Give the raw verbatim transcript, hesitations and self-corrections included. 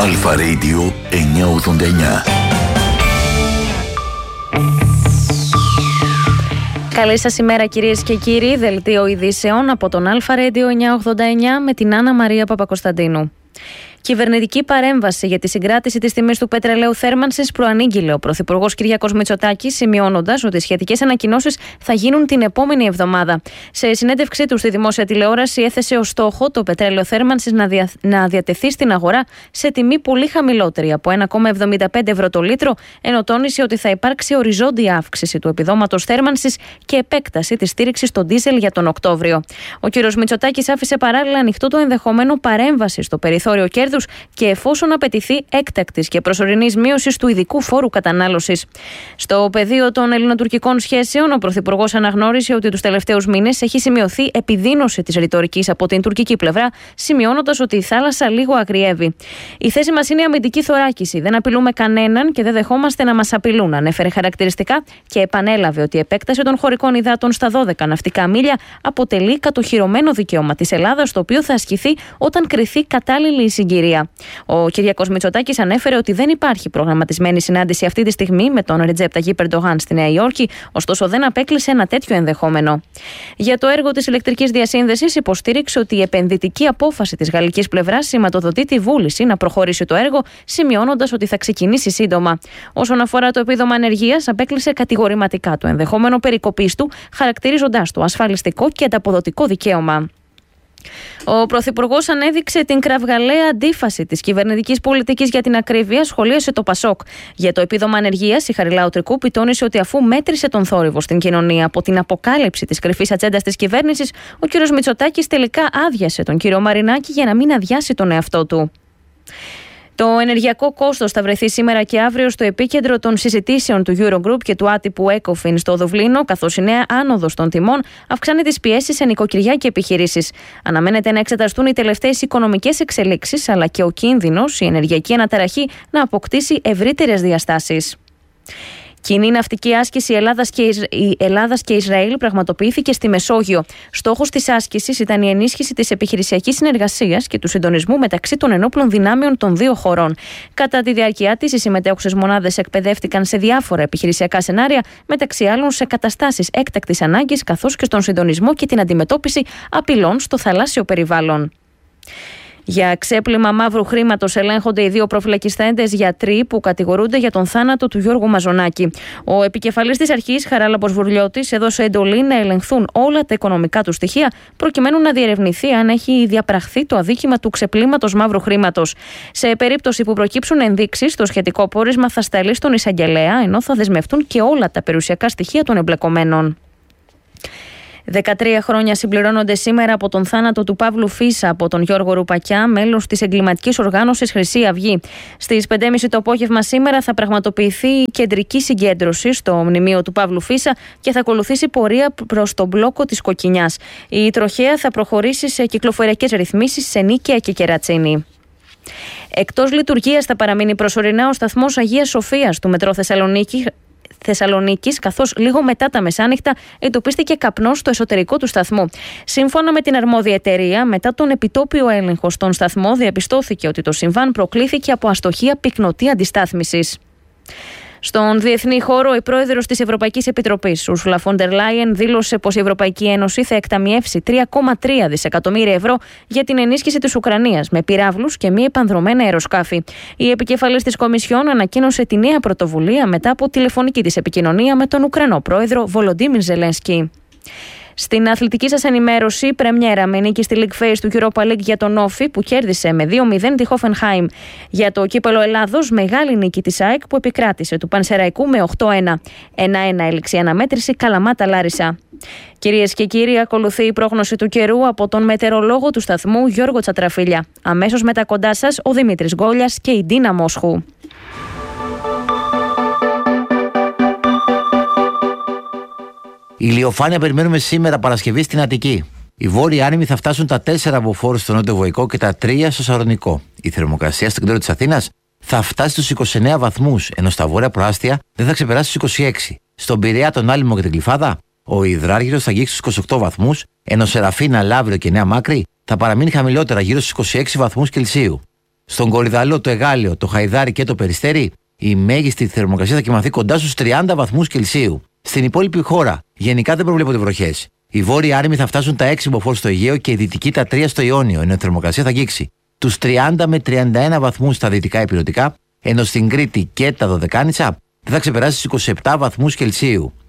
Αλφα Radio εννιακόσια ογδόντα εννιά. Καλή σας ημέρα κυρίες και κύριοι, δελτίο ειδήσεων από τον Αλφα Radio εννιακόσια ογδόντα εννιά με την Άννα Μαρία Παπακοσταντίνου. Κυβερνητική παρέμβαση για τη συγκράτηση της τιμής του πετρελαίου θέρμανσης προανήγγειλε ο Πρωθυπουργός Κυριάκος Μητσοτάκης, σημειώνοντας ότι οι σχετικές ανακοινώσεις θα γίνουν την επόμενη εβδομάδα. Σε συνέντευξή του στη δημόσια τηλεόραση, έθεσε ως στόχο το πετρέλαιο θέρμανσης να, δια... να διατεθεί στην αγορά σε τιμή πολύ χαμηλότερη από ένα κόμμα εβδομήντα πέντε ευρώ το λίτρο, ενώ τόνισε ότι θα υπάρξει οριζόντια αύξηση του επιδόματος θέρμανσης και επέκταση της στήριξης στο ντίζελ για τον Οκτώβριο. Ο κ. Μητσοτάκης άφησε παράλληλα ανοιχτό το ενδεχόμενο παρέμβαση στο περιθώριο κέρδους και εφόσον απαιτηθεί έκτακτης και προσωρινής μείωσης του ειδικού φόρου κατανάλωσης. Στο πεδίο των ελληνοτουρκικών σχέσεων, ο Πρωθυπουργός αναγνώρισε ότι τους τελευταίους μήνες έχει σημειωθεί επιδείνωση της ρητορικής από την τουρκική πλευρά, σημειώνοντας ότι η θάλασσα λίγο αγριεύει. Η θέση μας είναι αμυντική θωράκιση. Δεν απειλούμε κανέναν και δεν δεχόμαστε να μας απειλούν, ανέφερε χαρακτηριστικά και επανέλαβε ότι η επέκταση των χωρικών υδάτων στα δώδεκα ναυτικά μίλια αποτελεί κατοχυρωμένο δικαίωμα της Ελλάδας, το οποίο θα ασκηθεί όταν κριθεί κατάλληλη η συγκυρία. Ο Κυριάκος Μητσοτάκης ανέφερε ότι δεν υπάρχει προγραμματισμένη συνάντηση αυτή τη στιγμή με τον Ρετζέπ Ταγιίπ Ερντογάν στη Νέα Υόρκη, ωστόσο δεν απέκλεισε ένα τέτοιο ενδεχόμενο. Για το έργο της ηλεκτρικής διασύνδεσης, υποστήριξε ότι η επενδυτική απόφαση της γαλλικής πλευράς σηματοδοτεί τη βούληση να προχωρήσει το έργο, σημειώνοντας ότι θα ξεκινήσει σύντομα. Όσον αφορά το επίδομα ανεργίας, απέκλεισε κατηγορηματικά το ενδεχόμενο περικοπής του, χαρακτηρίζοντας το ασφαλιστικό και ανταποδοτικό δικαίωμα. Ο Πρωθυπουργός ανέδειξε την κραυγαλαία αντίφαση της κυβερνητικής πολιτικής για την ακρίβεια, σχολίασε το Πασόκ. Για το επίδομα ανεργίας, η Χαριλάου Τρικούπη τόνισε ότι αφού μέτρησε τον θόρυβο στην κοινωνία από την αποκάλυψη της κρυφής ατζέντας της κυβέρνησης, ο κ. Μητσοτάκης τελικά άδειασε τον κ. Μαρινάκη για να μην αδειάσει τον εαυτό του. Το ενεργειακό κόστος θα βρεθεί σήμερα και αύριο στο επίκεντρο των συζητήσεων του Eurogroup και του άτυπου ECOFIN στο Δουβλίνο, καθώς η νέα άνοδος των τιμών αυξάνει τις πιέσεις σε νοικοκυριά και επιχειρήσεις. Αναμένεται να εξεταστούν οι τελευταίες οικονομικές εξελίξεις, αλλά και ο κίνδυνος η ενεργειακή αναταραχή να αποκτήσει ευρύτερες διαστάσεις. Κοινή ναυτική άσκηση Ελλάδας και, Ισ... Ελλάδας και Ισραήλ πραγματοποιήθηκε στη Μεσόγειο. Στόχος της άσκησης ήταν η ενίσχυση της επιχειρησιακής συνεργασίας και του συντονισμού μεταξύ των ενόπλων δυνάμεων των δύο χωρών. Κατά τη διάρκεια της, οι συμμετέχουσες μονάδες εκπαιδεύτηκαν σε διάφορα επιχειρησιακά σενάρια, μεταξύ άλλων σε καταστάσεις έκτακτης ανάγκης, καθώς και στον συντονισμό και την αντιμετώπιση απειλών στο θαλάσσιο περιβάλλον. Για ξέπλυμα μαύρου χρήματος ελέγχονται οι δύο προφυλακιστέντες γιατροί που κατηγορούνται για τον θάνατο του Γιώργου Μαζονάκη. Ο επικεφαλής της αρχής, Χαράλαμπος Βουρλιώτης, έδωσε εντολή να ελεγχθούν όλα τα οικονομικά του στοιχεία, προκειμένου να διερευνηθεί αν έχει διαπραχθεί το αδίκημα του ξεπλύματος μαύρου χρήματος. Σε περίπτωση που προκύψουν ενδείξεις, το σχετικό πόρισμα θα σταλεί στον εισαγγελέα, ενώ θα δεσμευτούν και όλα τα περιουσιακά στοιχεία των εμπλεκομένων. δεκατρία χρόνια συμπληρώνονται σήμερα από τον θάνατο του Παύλου Φίσα από τον Γιώργο Ρουπακιά, μέλος της εγκληματικής οργάνωσης Χρυσή Αυγή. Στις πέντε και μισή το απόγευμα σήμερα θα πραγματοποιηθεί η κεντρική συγκέντρωση στο μνημείο του Παύλου Φίσα και θα ακολουθήσει πορεία προς τον μπλόκο της Κοκκινιάς. Η τροχέα θα προχωρήσει σε κυκλοφοριακές ρυθμίσεις σε Νίκαια και Κερατσίνη. Εκτός λειτουργίας θα παραμείνει προσωρινά ο σταθμός Αγίας Σοφίας του Μετρό Θεσσαλονίκη. Θεσσαλονίκης, καθώς λίγο μετά τα μεσάνυχτα εντοπίστηκε καπνός στο εσωτερικό του σταθμού. Σύμφωνα με την αρμόδια εταιρεία, μετά τον επιτόπιο έλεγχο στον σταθμό, διαπιστώθηκε ότι το συμβάν προκλήθηκε από αστοχία πυκνωτή αντιστάθμισης. Στον διεθνή χώρο, η πρόεδρος της Ευρωπαϊκής Επιτροπής, Ursula von der Leyen, δήλωσε πως η Ευρωπαϊκή Ένωση θα εκταμιεύσει τρία κόμμα τρία δισεκατομμύρια ευρώ για την ενίσχυση της Ουκρανίας με πυράβλους και μη επανδρωμένα αεροσκάφη. Η επικεφαλής της Κομισιόν ανακοίνωσε τη νέα πρωτοβουλία μετά από τηλεφωνική της επικοινωνία με τον Ουκρανό πρόεδρο Βολοντίμιρ Ζελένσκι. Στην αθλητική σας ενημέρωση, πρεμιέρα με νίκη στη League Phase του Europa League για τον Όφι που κέρδισε με δύο μηδέν τη Hoffenheim. Για το κύπελο Ελλάδος, μεγάλη νίκη της ΑΕΚ που επικράτησε του Πανσεραϊκού με οκτώ ένα. ένα ένα έληξε η αναμέτρηση Καλαμάτα Λάρισα. Κυρίες και κύριοι, ακολουθεί η πρόγνωση του καιρού από τον μετεωρολόγο του σταθμού Γιώργο Τσατραφίλια. Αμέσως μετά κοντά σας ο Δημήτρης Γκόλιας και η Ντίνα Μόσχου. Ηλιοφάνεια περιμένουμε σήμερα Παρασκευή στην Αττική. Οι βόρειοι άνεμοι θα φτάσουν τα τέσσερα από φόρου στο νότιο Βοϊκό και τα τρία στο Σαρονικό. Η θερμοκρασία στο κέντρο της Αθήνας θα φτάσει στους είκοσι εννέα βαθμούς, ενώ στα βόρεια προάστια δεν θα ξεπεράσει τους είκοσι έξι. Στον Πειραιά, τον Άλυμο και την Κλιφάδα, ο υδράργυρος θα αγγίξει στους είκοσι οκτώ βαθμούς, ενώ Σεραφίνα, Λαύριο και Νέα Μάκρη θα παραμείνει χαμηλότερα γύρω στους είκοσι έξι βαθμούς Κελσίου. Στον Κορυδαλό, το Εγάλεο, το Χαϊδάρι και το Περιστέρι, η μέγιστη θερμοκρασία θα κοιμαθεί κοντά στους τριάντα βαθμούς Κελσίου. Στην υπόλοιπη χώρα, γενικά δεν προβλέπονται βροχές. Οι βόρειοι άρημοι θα φτάσουν τα έξι μποφόρ στο Αιγαίο και οι δυτικοί τα τρία στο Ιόνιο, ενώ η θερμοκρασία θα αγγίξει τους τριάντα με τριάντα ένα βαθμούς στα δυτικά ηπειρωτικά, ενώ στην Κρήτη και τα Δωδεκάνησα δεν θα ξεπεράσει τους είκοσι επτά βαθμούς Κελσίου.